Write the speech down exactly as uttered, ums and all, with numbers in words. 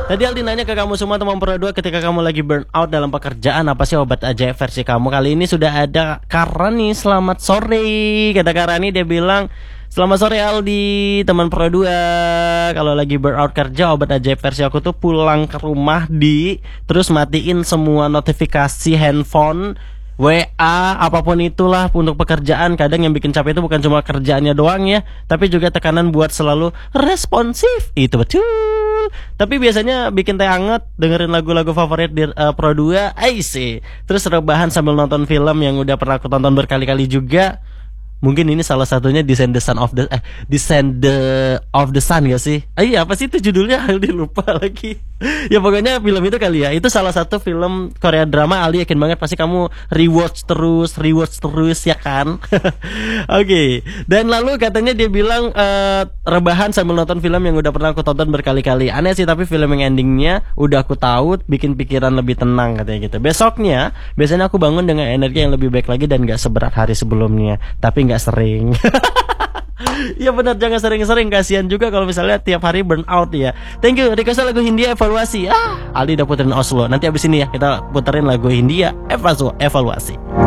Tadi Aldi nanya ke kamu semua teman Pro dua, ketika kamu lagi burn out dalam pekerjaan, apa sih obat ajaib versi kamu? Kali ini sudah ada Karani. Selamat sore. Kata Karani, dia bilang, selamat sore Aldi, teman Pro dua. Kalau lagi burn out kerja, obat ajaib versi aku tuh pulang ke rumah di terus matiin semua notifikasi handphone, W A, apapun itulah untuk pekerjaan. Kadang yang bikin capek itu bukan cuma kerjaannya doang ya, tapi juga tekanan buat selalu responsif. Itu betul. Tapi biasanya bikin teh hangat, dengerin lagu-lagu favorit di uh, Pro dua, I see. Terus rebahan sambil nonton film yang udah pernah aku tonton berkali-kali juga. Mungkin ini salah satunya Descend the Sun of the eh Descend the of the Sun gak sih? Ah, iya, apa sih itu judulnya? Aldi lupa lagi. Ya pokoknya film itu kali ya. Itu salah satu film Korea drama. Aldi yakin banget pasti kamu rewatch terus, rewatch terus ya kan? Oke. Okay. Dan lalu katanya dia bilang uh, rebahan sambil nonton film yang udah pernah aku tonton berkali-kali. Aneh sih, tapi film yang endingnya udah aku tahu, bikin pikiran lebih tenang katanya gitu. Besoknya biasanya aku bangun dengan energi yang lebih baik lagi dan gak seberat hari sebelumnya. Tapi nggak sering. Iya benar, jangan sering-sering, kasihan juga kalau misalnya tiap hari burn out ya. Thank you. Request lagu Hindia Evaluasi. Ah, Aldi udah puterin Oslo. Nanti abis ini ya kita puterin lagu Hindia Evaluasi.